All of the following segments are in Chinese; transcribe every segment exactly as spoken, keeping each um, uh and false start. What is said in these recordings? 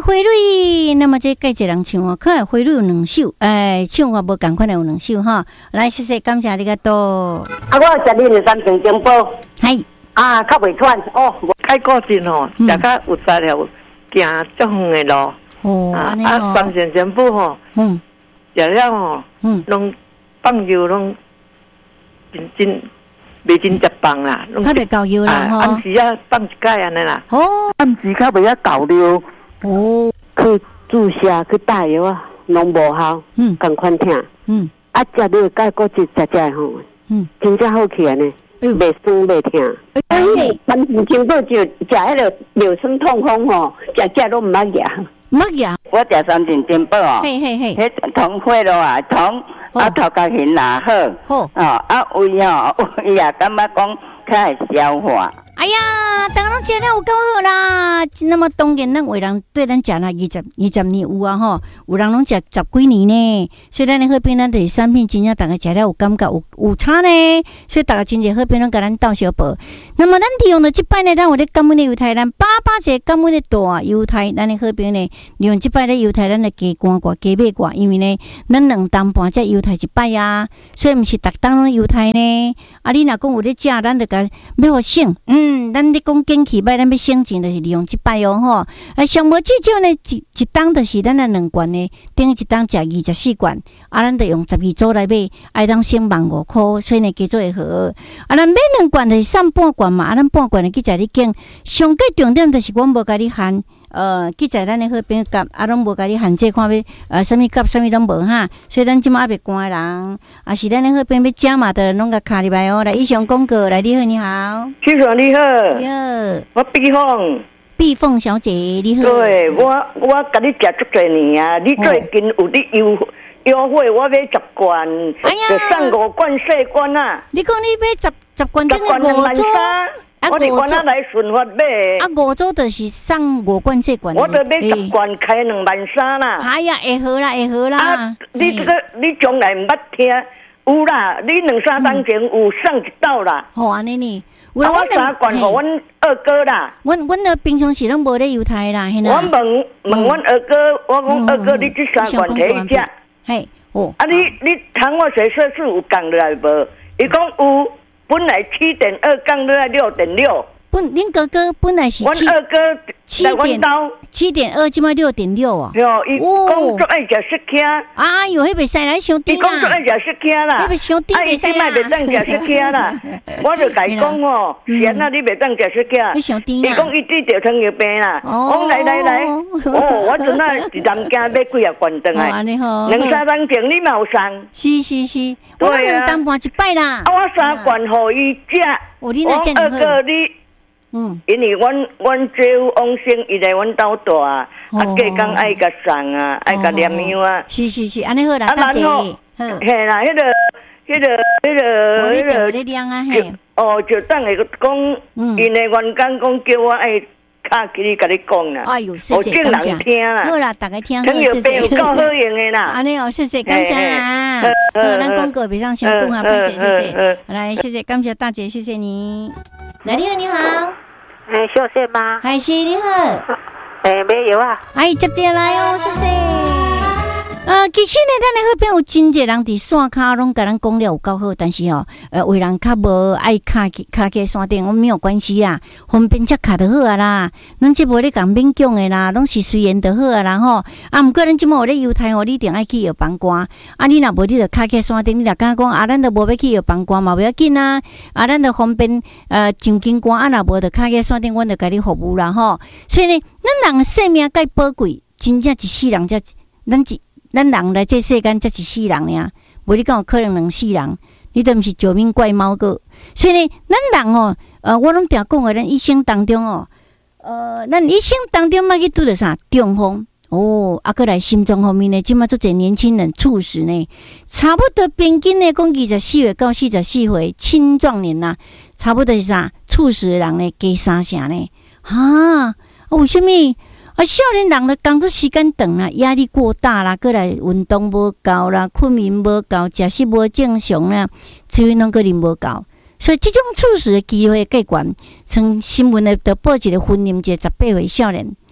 花蕊，那么这介一人唱哦，可能花蕊有两首，哎，唱法无共款的有两首哈。来，谢谢，感谢你个多。 啊，我食你的三层金宝， 系啊，较袂喘哦，太过劲哦，食较有才了，行足远的路。 哦， 啊，啊，三层金宝吼，嗯，食了吼，嗯，拢放油拢真真。袂真食饭啦， 较袂够油啦吼。 暗时啊放一盖安尼啦。 哦， 暗时较袂啊够了。 哦， 去注射去打药啊，拢无效。嗯，共款疼。嗯，啊，食了钙骨质食食吼，嗯，真正好起来呢，袂酸袂疼。哎，三时经过就食迄个尿酸痛风吼，食食都毋捌食。 毋捌食。 我食三层金宝哦。嘿嘿嘿。迄通血咯啊，通。啊，头壳很拿好，好哦，啊胃哦，胃也感觉讲较会消化。 哎呀，当然食了有够好啦！那么当然，咱有人对咱食啦，二十二十年有啊吼，有人拢食十几年呢。所以咱的好朋友，咱就是产品真正大家食了有感觉有有差呢。所以大家真侪好朋友，甲咱斗小报。那么咱利用了即摆呢，咱有咧感恩的犹太，咱八八节感恩的大犹太，咱的好朋友呢，利用即摆咧犹太，咱的加关挂加买挂，因为呢，咱两当半只犹太一摆啊，所以毋是逐当拢犹太呢。啊，你若讲有咧食，咱就甲要互省，嗯。嗯，咱咧讲景气歹，咱要省钱，就是利用即摆哦吼。啊，上无至少呢，一一当就是咱的两罐呢，等于一当食二十四罐，啊，咱就用十二组来买，啊，当省万五箍，所以呢，加做会好。啊，咱买两罐就是送半罐嘛，啊，咱半罐呢去食你拣。上个重点就是我无甲你限。呃，记载咱的好朋友夹，啊，拢无甲你限制看要呃，什么夹，什么拢无哈。所以咱即马还袂关的人，啊是咱的好朋友要加码的，拢甲卡入来哦。来，以上广告，来，你好，你好， 先生你好， 你好， 我碧凤， 碧凤小姐你好。 对，我我甲你食足多年啊，你最近有你优优惠，我买十罐，哎呀，就送五罐四罐啊。 你讲你买十十罐，十罐五组。 我伫我那来顺发买， 啊五组就是送五罐四罐， 我得买十罐开两万三啦。 哎呀，会好啦，会好啦。 啊，你这个你从来唔捌听，有啦，你两三当前有送一道啦。 好安尼呢， 我三罐互阮二哥啦。 阮阮的平常时拢无咧犹太啦，现在。 我问问阮二哥，我讲二哥，你这三罐摕一只。 嘿，哦。 啊，你你糖化水色素有降落来无？伊讲有。本来七点二降到六点六， 本恁哥哥本来是七，我二哥七点七点二，今麦六点六啊。 哟，伊讲做爱食雪茄。 哎呦，迄袂使来伤低啦。 伊讲做爱食雪茄啦。 迄袂伤低， 袂使啦。啊，伊今麦袂当食雪茄啦。我就甲伊讲哦，闲啊，你袂当食雪茄。 你伤低啦。 伊讲伊治着糖尿病啦。哦，来来来，哦，我阵啊是南京买几啊罐转来。 安尼好。 两三当前你嘛有送。 是是是。我两当半一摆啦。 啊，我三罐互伊食。 我二哥你。嗯，因为阮阮姐夫王生伊来阮兜住啊，啊，隔工爱甲送啊，爱甲念样啊。 是是是，安尼好啦，大姐。 嘿啦，迄个、迄个、迄个、 迄个。你量啊嘿。 哦，就等下讲，因的员工讲叫我爱卡起你甲你讲啦。 哎呦，谢谢感谢。好啦，大家听好，谢谢。 有够好用的啦。 安尼哦，谢谢感谢啊。好，咱广告别上小讲啊，谢谢谢谢。来，谢谢感谢大姐，谢谢你。来，你好，你好。 哎，小谢吗？ 海西你好。 哎，没有啊。 哎，接电来哦，谢谢。呃，其实呢，咱的好朋友真侪人伫山骹拢甲咱讲了有够好，但是哦，呃，有人较无爱卡去卡去山顶，我没有关系啦，方便则卡就好啊啦。咱即无咧讲勉强的啦，拢是随缘就好啊啦吼。啊，毋过咱即满有咧犹太哦，你一定爱去药房关。啊，你若无你就卡去山顶，你若敢讲啊，咱都无要去药房关嘛，不要紧啊。啊，咱就方便呃上紧关，啊，若无就卡去山顶，阮就甲你服务啦吼。所以呢，咱人生命介宝贵，真正一世人才咱一。咱人来这世间才一世人尔，无你讲有可能两世人，你都毋是九命怪猫个。所以呢，咱人哦，呃，我拢定讲诶，咱一生当中哦，呃，咱一生当中要去拄着啥中风哦，啊，过来心脏方面呢，即马做者年轻人猝死呢，差不多平均呢，讲二十四岁到四十四岁青壮年呐、啊，差不多是啥猝死的人呢，加三成呢，哈，为什么？啊，少年人的工作时间长啦，压力过大啦，过来运动无够啦，困眠无够，食食无正常啦，水分拢个啉无够，所以这种猝死的机会介悬。像新闻的都报一个婚姻一个十八岁少年，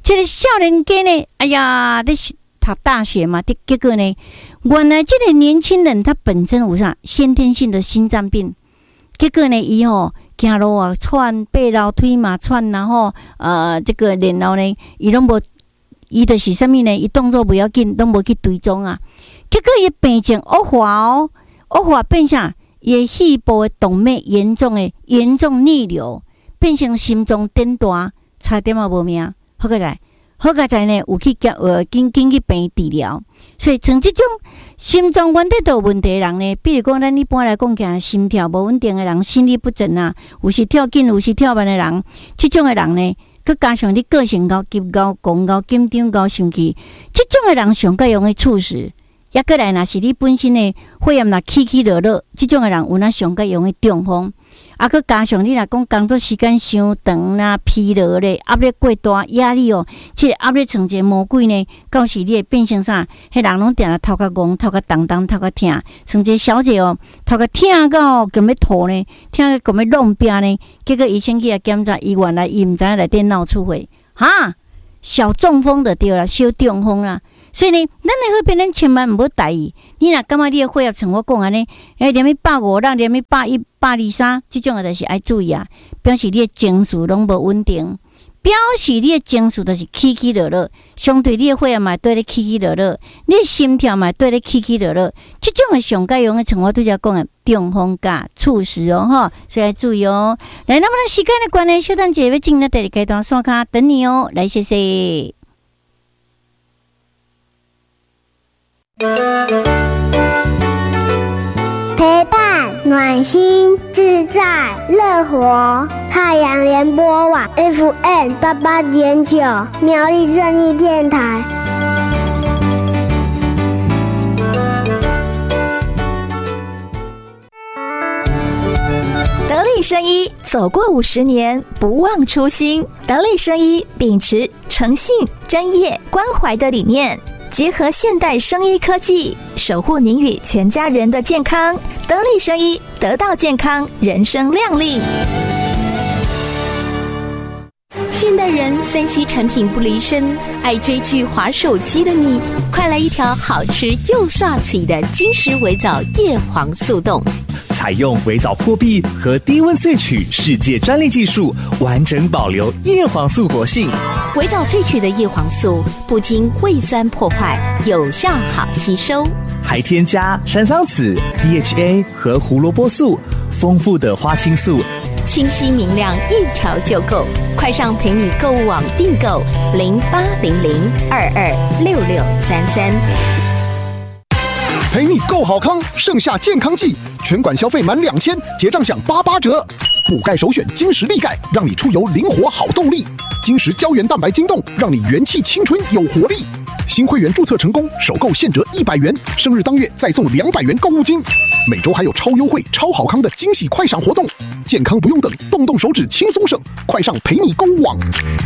这个少年家呢，哎呀，在读大学嘛，结果呢，原来这个年轻人他本身有啥先天性的心脏病，结果呢，伊吼走路啊喘，爬楼梯嘛喘，然后呃，这个然后呢，伊拢无，伊就是啥物呢？伊动作不要紧，拢无去追踪啊。结果伊病情恶化哦，恶化变啥？伊肺部的动脉严重的严重逆流，变成心脏颠大，差点啊无命。好个在，好个在呢，有去甲呃紧紧去病治疗。所以像这种心脏原底都有问题的人呢，比如讲咱一般来讲，讲心跳无稳定的人，心律不整啊，有时跳紧，有时跳慢的人，这种的人呢，佮加上你个性高急高讲高紧张高生气，这种的人上较容易猝死。也过来，若是你本身的肺炎若起起落落，这种的人有那上较容易中风。啊，佮加上你若讲工作时间伤长啦、疲劳咧、压力过大、压力哦，这个压力像一个魔鬼呢，到时你会变成啥？迄人拢定来头壳戆、头壳重重、头壳痛，像一个小姐哦，头壳痛到咁要吐呢，痛到咁要弄病呢，结果医生去来检查，伊原来伊毋知影内底脑出血，哈，小中风就对啦，小中风啦。所以呢，咱的好病咱千万毋好大意。你若感觉你的血压像我讲安尼，哎，连去百五，让连去百一、百二三，这种的就是爱注意啊，表示你的情绪拢无稳定，表示你的情绪就是起起落落，相对你的血压嘛对咧起起落落，你的心跳嘛对咧起起落落，这种的上该用的，像我拄则讲的中风加猝死哦，哈，所以要注意哦。来，那么呢，时间的关系，小等姐要进入第二阶段刷卡等你哦，来，谢谢。 陪伴暖心自在乐活，太阳联播网 F M 八八点九，苗栗正义电台。 得力生医走过五十年，不忘初心。得力生医秉持诚信、专业、关怀的理念，结合现代生医科技，守护您与全家人的健康。得力生医，得到健康，人生亮丽。 现代人三 C 产品不离身，爱追剧、滑手机的你，快来一条好吃又刷嘴的金石微藻叶黄素冻。 采用微藻破壁和低温萃取世界专利技术，完整保留叶黄素活性。 微藻萃取的叶黄素不经胃酸破坏，有效好吸收， 还添加山桑子、D H A 和胡萝卜素，丰富的花青素， 清晰明亮，一条就够。快上陪你购物网订购零八零零二二六六三三。 陪你购好康，盛夏健康季，全馆消费满两千，结账享八八折。补钙首选金石力钙，让你出游灵活好动力。金石胶原蛋白晶冻，让你元气青春有活力。新会员注册成功，首购现折一百元，生日当月再送两百元购物金。每周还有超优惠、超好康的惊喜快闪活动，健康不用等，动动手指轻松省，快上陪你购物网。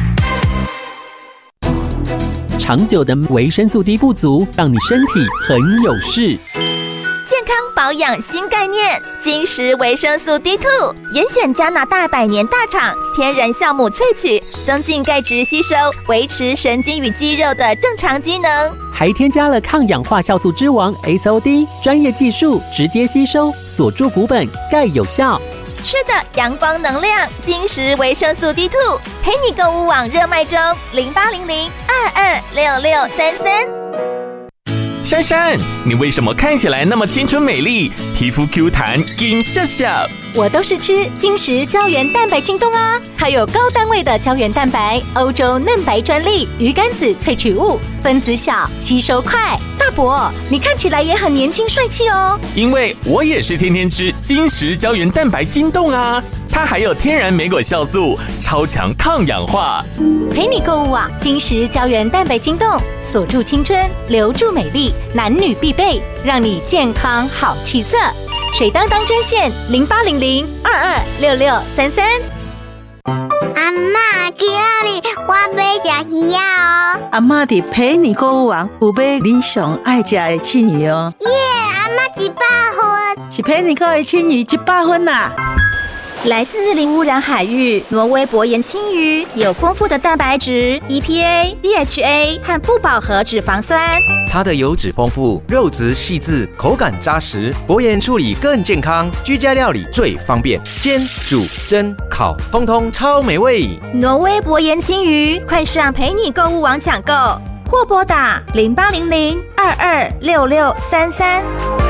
长久的维生素 D 不足，让你身体很有事。 健康保养新概念，金石维生素 D 二 严选加拿大百年大厂天然酵母萃取，增进钙质吸收，维持神经与肌肉的正常机能， 还添加了抗氧化酵素之王 S O D 专业技术，直接吸收，锁住骨本，钙有效。 吃的阳光能量，金石维生素 D 二 陪你购物网热卖中，零八零零二二六六三三。 珊珊，你为什么看起来那么青春美丽，皮肤 Q 弹金笑笑？ 我都是吃金石胶原蛋白晶冻啊，它有高单位的胶原蛋白，欧洲嫩白专利，鱼肝子萃取物，分子小，吸收快。大伯，你看起来也很年轻帅气哦。 因为我也是天天吃金石胶原蛋白晶冻啊，它还有天然莓果酵素，超强抗氧化。 陪你购物啊，金石胶原蛋白晶冻，锁住青春，留住美丽，男女必备，让你健康好气色。水当当专线零八零零二二六六三三。 阿嬷，今日我要吃鱼啊哦！ 阿嬷伫陪你购物网有买你上爱吃的青鱼哦。 耶，阿嬷一百分， 是陪你购的青鱼一百分啦！ 来自日零污染海域，挪威薄盐青鱼有丰富的蛋白质、E P A、D H A 和不饱和脂肪酸。 它的油脂丰富，肉质细致，口感扎实。薄盐处理更健康，居家料理最方便，煎、煮、蒸、烤，通通超美味。 挪威薄盐青鱼，快上陪你购物网抢购，或拨打零八零零二二六六三三。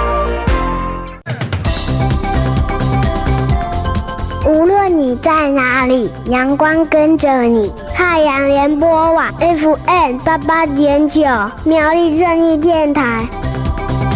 无论你在哪里，阳光跟着你。太阳联播网 F M 八八点九，苗栗正义电台。